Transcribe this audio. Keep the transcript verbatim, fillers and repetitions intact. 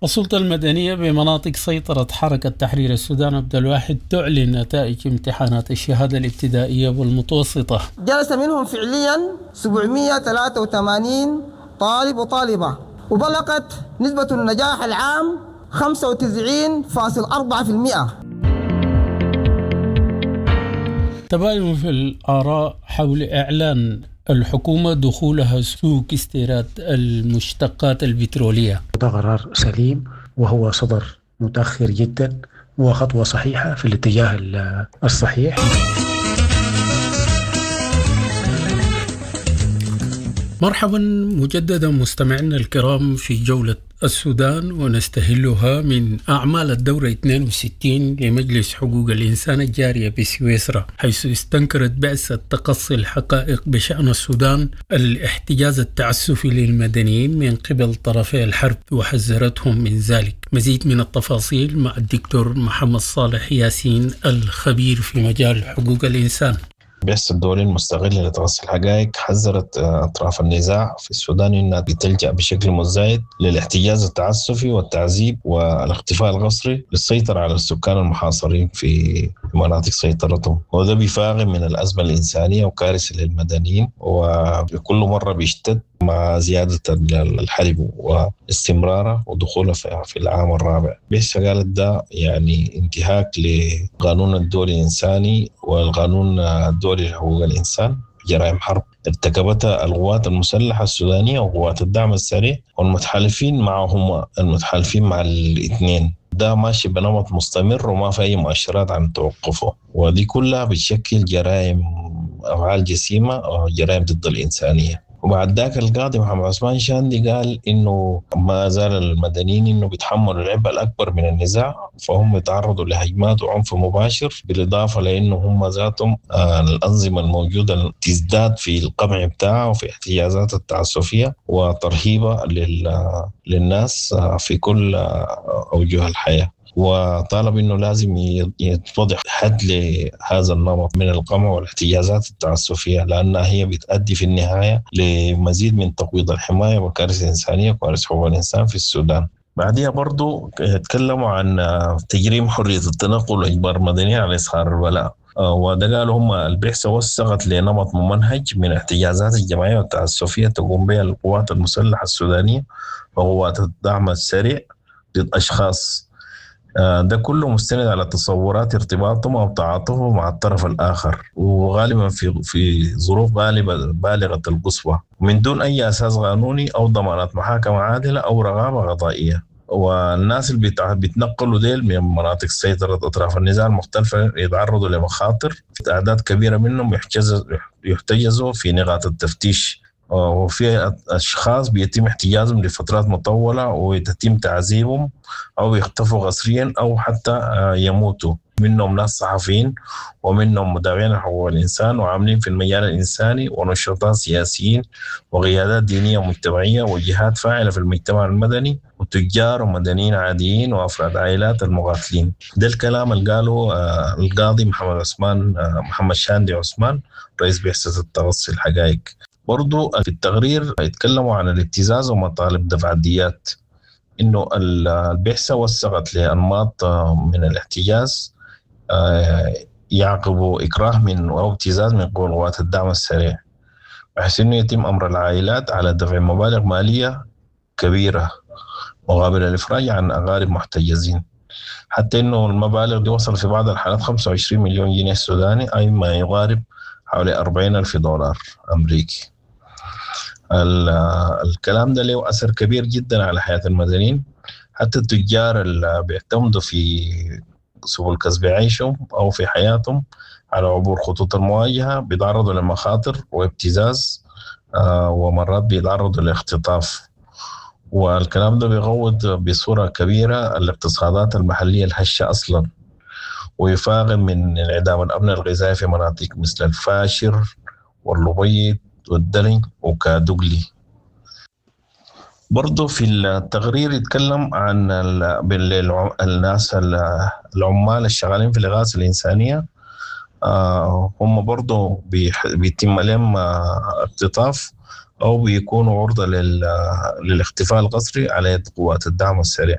السلطة المدنية بمناطق سيطرة حركة تحرير السودان عبد الواحد تعلن نتائج امتحانات الشهادة الابتدائية والمتوسطة. جلس منهم فعليا سبعمائة وثلاثة وثمانين طالب وطالبة، وبلغت نسبة النجاح العام خمسة وتسعين فاصلة أربعة بالمئة. تباين في الآراء حول إعلان الحكومة دخولها سوق استيراد المشتقات البترولية. ده قرار سليم وهو صدر متأخر جدا وخطوة صحيحة في الاتجاه الصحيح. مرحبا مجددا مستمعينا الكرام في جولة السودان، ونستهلها من أعمال الدورة اثنين وستين لمجلس حقوق الإنسان الجارية بسويسرا، حيث استنكرت بعثة تقصي الحقائق بشأن السودان الاحتجاز التعسفي للمدنيين من قبل طرفي الحرب وحذرتهم من ذلك. مزيد من التفاصيل مع الدكتور محمد صالح ياسين الخبير في مجال حقوق الإنسان. بعثة الدولة المستقلة لتقصي الحقائق حذرت أطراف النزاع في السودان أنها تلجأ بشكل مزايد للاحتجاز التعسفي والتعذيب والاختفاء القسري للسيطرة على السكان المحاصرين في مناطق سيطرتهم، وده بيفاقم من الأزمة الإنسانية وكارثة للمدنيين، وكل مرة بيشتد مع زيادة الحرب واستمراره ودخوله في العام الرابع. بيحسى قالت ده يعني انتهاك لقانون الدولي الإنساني والقانون الدولي لحقوق الإنسان، جرائم حرب ارتكبتها القوات المسلحة السودانية وقوات الدعم السريع والمتحالفين معهم المتحالفين مع الاثنين. ده ماشي بنمط مستمر وما في أي مؤشرات عن توقفه، ودي كلها بتشكل جرائم أفعال جسيمة أو جرائم ضد الإنسانية. وبعد ذاك القاضي محمد عثمان شاندي قال إنه ما زال المدنيين إنه بيتحملوا العبء الأكبر من النزاع، فهم يتعرضوا لهجمات وعنف مباشر، بالإضافة لأنه هم ذاتهم آه الأنظمة الموجودة تزداد في القمع بتاعها وفي احتجازات التعسفية وترهيبة للناس آه في كل آه أوجه الحياة. وطالب إنه لازم يتوضح حد لهذا النمط من القمع والاحتجازات التعسفية، لأنها هي بتؤدي في النهاية لمزيد من تقويض الحماية وكارثة إنسانية وكارثة حقوق الإنسان في السودان. بعدها برضو يتكلموا عن تجريم حرية التنقل وإجبار المدنيين على إسخار الولاء، وده قالوا هم البعثة وثقت لنمط ممنهج من احتجازات الجماعية والتعسفية تقوم بها القوات المسلحة السودانية وقوات الدعم السريع ضد أشخاص، ده كله مستند على تصورات ارتباطهم أو تعاطفهم مع الطرف الآخر، وغالبا في في ظروف غالبة بالغة القسوة من دون أي أساس قانوني أو ضمانات محاكمة عادلة أو رقابة قضائية. والناس اللي بيتنقلوا ديل من مناطق سيطرة أطراف النزاع المختلفة يتعرضوا لمخاطر، أعداد كبيرة منهم يحتجزوا في نقاط التفتيش، وفي أشخاص بيتم احتجازهم لفترات مطولة ويتم تعذيبهم أو يختفوا قسريا أو حتى يموتوا. منهم ناس صحفيين ومنهم مدافعين حقوق الإنسان وعاملين في المجال الإنساني ونشطاء سياسيين وقيادات دينية ومجتمعية وجهات فاعلة في المجتمع المدني وتجار ومدنيين عاديين وأفراد عائلات المقاتلين. ده الكلام اللي قاله القاضي محمد عثمان محمد شاندي عثمان رئيس بعثة التقصي الحقائق. برضو في التقرير يتكلموا عن الابتزاز ومطالب دفع الديات، إنه البعثة وثقت لأنماط من الاحتجاز يعقبوا إكراه من أو ابتزاز من قبل قوات الدعم السريع، بحيث إنه يتم أمر العائلات على دفع مبالغ مالية كبيرة مقابل الإفراج عن أقارب محتجزين، حتى إنه المبالغ دي وصل في بعض الحالات خمسة وعشرين مليون جنيه سوداني، أي ما يقارب حوالي أربعين ألف دولار أمريكي. الكلام ده له أثر كبير جدا على حياة المدنيين، حتى التجار اللي بيعتمدوا في سبل كسب عيشهم أو في حياتهم على عبور خطوط المواجهة بيتعرضوا لمخاطر وابتزاز، ومرات بيتعرضوا لاختطاف. والكلام ده بيغوض بصورة كبيرة الاقتصادات المحلية الهشة أصلا، ويفاقم من انعدام الأمن الغذائي في مناطق مثل الفاشر واللبيض والدلن وكادوغلي. برضو في التقرير يتكلم عن الناس العمال الشغالين في الإغاثة الإنسانية، هم برضو بيتم لهم اختطاف أو بيكونوا عرضة للاختفاء القسري على يد قوات الدعم السريع.